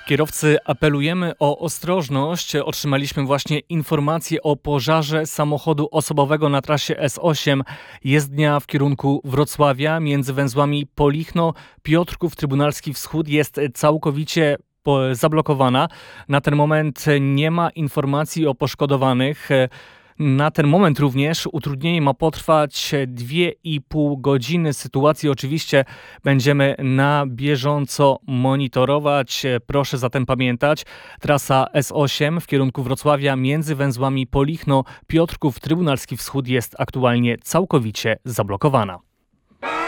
Kierowcy, apelujemy o ostrożność. Otrzymaliśmy właśnie informację o pożarze samochodu osobowego na trasie S8. Jezdnia w kierunku Wrocławia między węzłami Polichno, Piotrków Trybunalski Wschód jest całkowicie zablokowana. Na ten moment nie ma informacji o poszkodowanych. Na ten moment również utrudnienie ma potrwać 2,5 godziny. Sytuację oczywiście będziemy na bieżąco monitorować. Proszę zatem pamiętać, trasa S8 w kierunku Wrocławia między węzłami Polichno, Piotrków Trybunalski Wschód jest aktualnie całkowicie zablokowana.